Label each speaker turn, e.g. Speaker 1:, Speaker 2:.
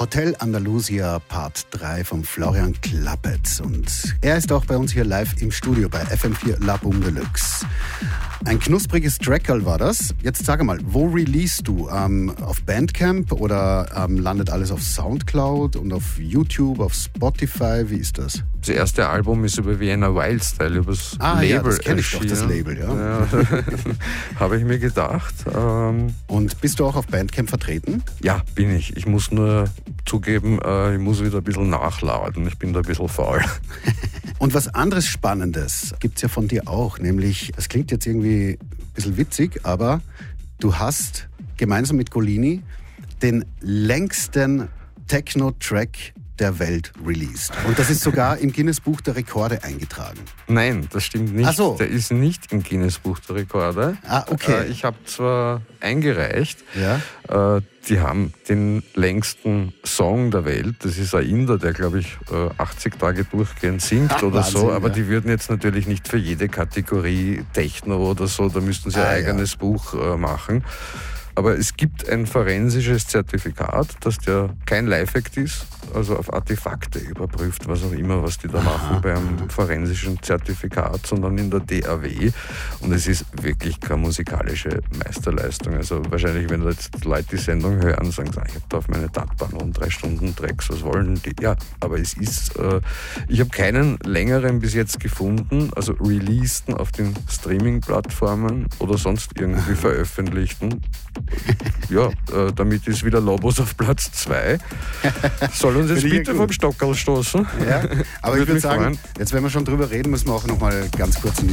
Speaker 1: Hotel Andalusia Part 3 von Florian Klappert. Und er ist auch bei uns hier live im Studio bei FM4 La Boom Deluxe. Ein knuspriges Trackerl war das. Jetzt sag mal, wo releasest du? Auf Bandcamp oder landet alles auf Soundcloud und auf YouTube, auf Spotify? Wie ist das?
Speaker 2: Das erste Album ist über Vienna Wildstyle, über das Label
Speaker 1: ja, das kenne ich doch, das Label, ja.
Speaker 2: Habe ich mir gedacht.
Speaker 1: Und bist du auch auf Bandcamp vertreten?
Speaker 2: Ja, bin ich. Ich muss nur zugeben, ich muss wieder ein bisschen nachladen. Ich bin da ein bisschen faul.
Speaker 1: Und was anderes Spannendes gibt es ja von dir auch, nämlich, das klingt jetzt irgendwie ein bisschen witzig, aber du hast gemeinsam mit Golini den längsten Techno-Track der Welt released. Und das ist sogar im Guinness-Buch der Rekorde eingetragen.
Speaker 2: Nein, das stimmt nicht.
Speaker 1: Ach so.
Speaker 2: Der ist nicht im Guinness-Buch der Rekorde.
Speaker 1: Okay.
Speaker 2: Ich habe zwar eingereicht,
Speaker 1: ja.
Speaker 2: Die haben den längsten Song der Welt. Das ist ein Inder, der, glaube ich, 80 Tage durchgehend singt oder Wahnsinn, so. Aber die würden jetzt natürlich nicht für jede Kategorie Techno oder so, da müssten sie ein eigenes Buch machen. Aber es gibt ein forensisches Zertifikat, dass der kein Live-Act ist, also auf Artefakte überprüft, was auch immer, was die da machen beim forensischen Zertifikat, sondern in der DAW. Und es ist wirklich keine musikalische Meisterleistung. Also wahrscheinlich, wenn jetzt Leute die Sendung hören, sagen sie, ich habe da auf meine Datenbahn und 3 Stunden Tracks, was wollen die? Ja, aber es ist, ich habe keinen längeren bis jetzt gefunden, also releaseden auf den Streaming-Plattformen oder sonst irgendwie veröffentlichten. Ja, damit ist wieder Lobos auf Platz 2. Soll uns jetzt bitte vom Stockerl stoßen.
Speaker 1: Ja, aber ich würde sagen, jetzt wenn wir schon drüber reden, müssen wir auch noch mal ganz kurz in